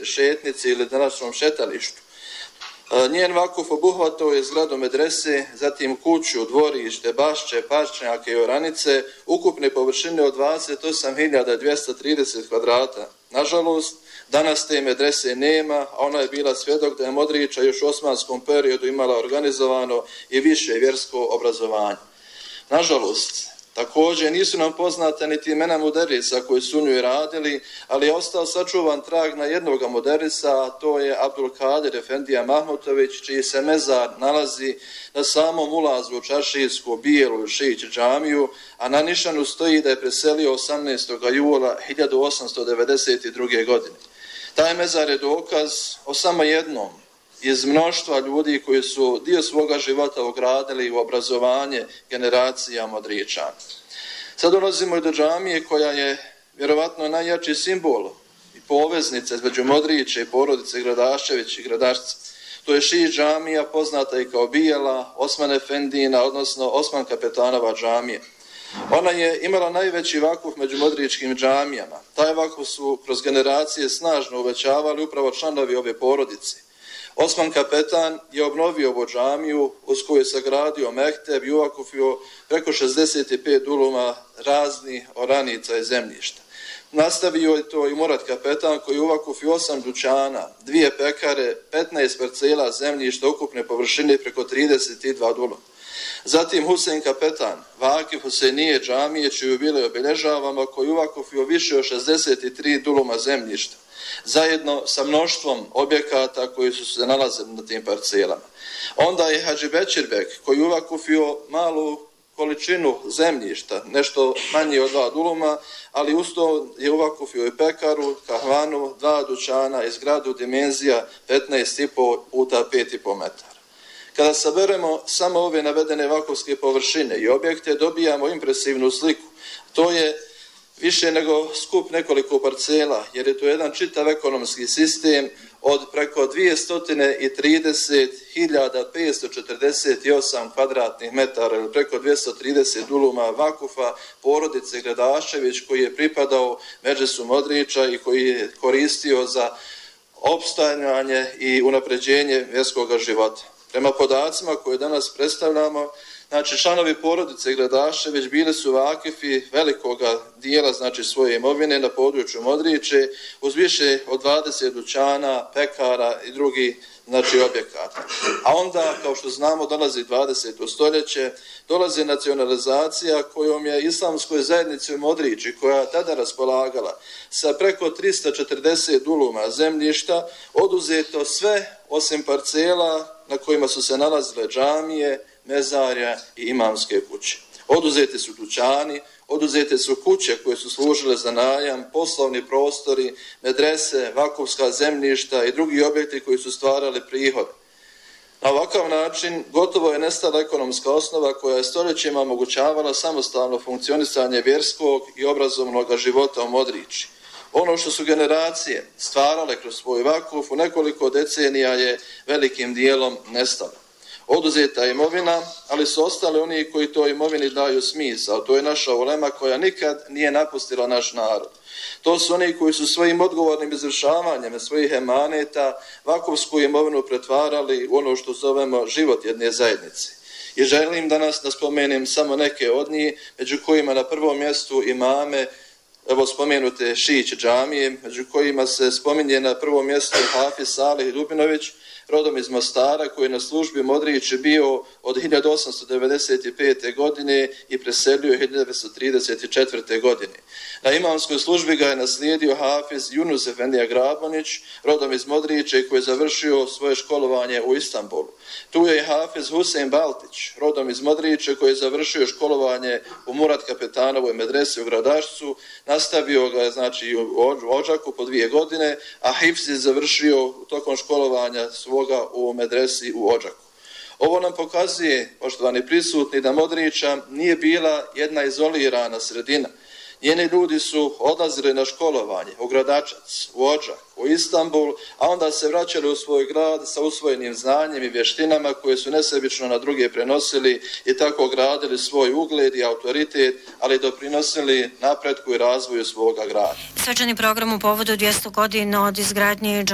šetnici ili današnjom šetalištu. Njen vakuf obuhvatao je zgradu medrese, zatim kuću, dvorište, bašče, pašnjake i oranice, ukupne površine od 28.230 kvadrata. Nažalost, danas te medrese nema, a ona je bila svjedok da je Modriča još u osmanskom periodu imala organizovano i više vjersko obrazovanje. Nažalost, također nisu nam poznate niti imena muderisa koji su u njoj radili, ali je ostao sačuvan trag na jednog muderisa, a to je Abdulkadir Efendija Mahmutović, čiji se mezar nalazi na samom ulazu u Čaršijsku bijelu Šić džamiju, a na nišanu stoji da je preselio 18. jula 1892. godine. Taj mezar je dokaz o samo jednom iz mnoštva ljudi koji su dio svoga života ugradili u obrazovanje generacija Modričana. Sad dolazimo i do džamije koja je vjerovatno najjači simbol i poveznica između Modriće i porodice Gradaščević i Gradašca. To je Šić džamija, poznata i kao Bijela, Osman Efendina, odnosno Osman Kapetanova džamija. Ona je imala najveći vakuf među modričkim džamijama. Taj vakuf su kroz generacije snažno uvećavali upravo članovi ove porodice. Osman Kapetan je obnovio ovu džamiju uz koju je sagradio mehteb i uvakufio preko 65 duluma raznih oranica i zemljišta. Nastavio je to i Murat Kapetan koji je uvakufio 8 dućana, 2 pekare, 15 parcela zemljišta ukupne površine preko 32 duluma. Zatim Husein Kapetan, vakif Huseinije džamije čiju jubilej obilježavamo, koji uvakufio više od 63 duluma zemljišta, zajedno sa mnoštvom objekata koji su se nalazili na tim parcelama. Onda je Hadži Bečirbek koji uvakufio malu količinu zemljišta, nešto manje od 2 duluma, ali usto je uvakufio i pekaru, kahvanu, 2 dućana i zgradu dimenzija 15,5 puta 5,5 metara. Kada saberemo samo ove navedene vakufske površine i objekte, dobijamo impresivnu sliku. To je više nego skup nekoliko parcela, jer je to jedan čitav ekonomski sistem od preko 230.548 kvadratnih metara ili preko 230 duluma vakufa porodice Gradaščević koji je pripadao Medžlisu Modrića i koji je koristio za opstajanje i unapređenje vjerskog života. Prema podacima koje danas predstavljamo, znači članovi porodice Gradaščević bili su vakifi velikoga dijela, znači svoje imovine na području Modriće uz više od 20 dućana, pekara i drugih znači objekata. A onda, kao što znamo, dolazi 20. stoljeće, dolazi nacionalizacija kojom je islamskoj zajednici u Modrići, koja je tada raspolagala sa preko 340 duluma zemljišta, oduzeto sve osim parcela na kojima su se nalazile džamije, mezarja i imamske kuće. Oduzeti su dućani, oduzete su kuće koje su služile za najam, poslovni prostori, medrese, vakufska zemljišta i drugi objekti koji su stvarali prihod. Na ovakav način gotovo je nestala ekonomska osnova koja je stoljećima omogućavala samostalno funkcionisanje vjerskog i obrazovnog života u Modrići. Ono što su generacije stvarale kroz svoj vakuf u nekoliko decenija je velikim dijelom nestalo. Oduzeta imovina, ali su ostali oni koji toj imovini daju smisao. To je naša ulema koja nikad nije napustila naš narod. To su oni koji su svojim odgovornim izvršavanjem svojih emaneta vakufsku imovinu pretvarali u ono što zovemo život jedne zajednice. I želim danas da spomenem samo neke od njih, među kojima na prvom mjestu imame, evo spomenute Šić džamije, među kojima se spominje na prvom mjestu Hafiz Salih Dubinović, rodom iz Mostara, koji je na službi Modrići bio od 1895. godine i preselio 1934. godine. Na imamskoj službi ga je naslijedio Hafiz Yunus Efendija Grabonić, rodom iz Modriće, koji je završio svoje školovanje u Istanbulu. Tu je i Hafiz Husein Baltić, rodom iz Modriće, koji je završio školovanje u Murat Kapetanovoj medresi u Gradašcu, nastavio ga znači u Odžaku po 2 godine, a Hifz je završio tokom školovanja svoga u medresi u Odžaku. Ovo nam pokazuje, poštovani prisutni, da Modrića nije bila jedna izolirana sredina. Njeni ljudi su odlazili na školovanje u Gradačac, u Odžak, u Istanbul, a onda se vraćali u svoj grad sa usvojenim znanjem i vještinama koje su nesebično na druge prenosili i tako gradili svoj ugled i autoritet, ali doprinosili napretku i razvoju svoga grada. Svečani program u povodu 200 godina od izgradnje